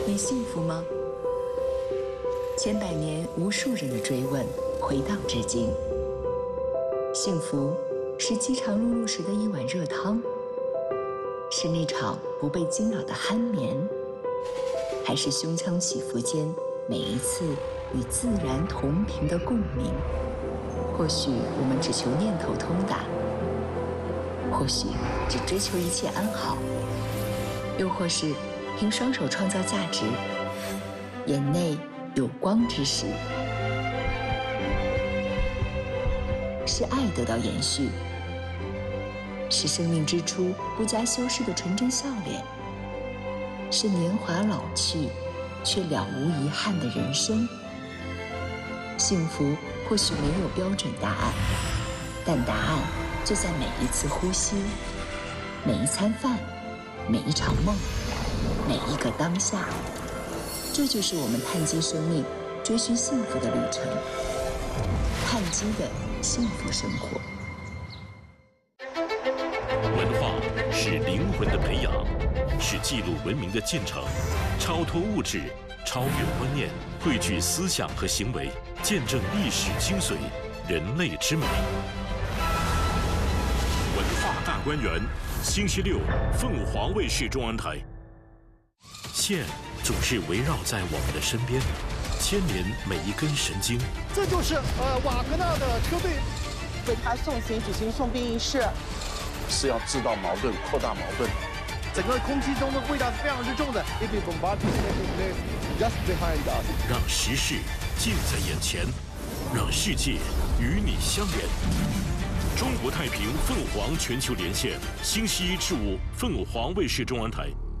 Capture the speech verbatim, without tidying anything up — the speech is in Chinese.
你幸福吗？千百年无数人的追问，回荡至今。幸福是饥肠辘辘时的一碗热汤，是那场不被惊扰的酣眠，还是胸腔起伏间每一次与自然同频的共鸣？或许我们只求念头通达，或许只追求一切安好，又或是凭双手创造价值，眼内有光之时，是爱得到延续，是生命之初不加修饰的纯真笑脸，是年华老去却了无遗憾的人生。幸福或许没有标准答案，但答案就在每一次呼吸，每一餐饭，每一场梦，每一个当下。这就是我们碳基生命追寻幸福的旅程，碳基的幸福生活。 文化是灵魂的培养，是记录文明的进程，超脱物质，超越观念，汇聚思想和行为，见证历史精髓，人类之美。文化大观园，星期六，凤凰卫视中文台。线总是围绕在我们的身边，牵连每一根神经。 这就是呃瓦格纳的车队为他送行举行送殡仪式， 是要制造矛盾，扩大矛盾。 整个空气中的味道是非常之重的。It is bombarding just behind us。 让时事近在眼前，让世界与你相连。中国太平凤凰全球连线，星期一至五，凤凰卫视中文台。